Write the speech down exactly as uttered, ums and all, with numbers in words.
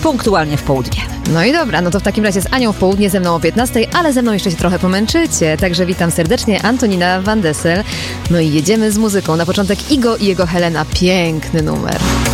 punktualnie w południe. No i dobra, no to w takim razie z Anią w południe, ze mną o piętnastej, ale ze mną jeszcze się trochę pomęczycie. Także witam serdecznie, Antonina Van Dessel. No i jedziemy z muzyką. Na początek Igo i jego Helena. Piękny numer.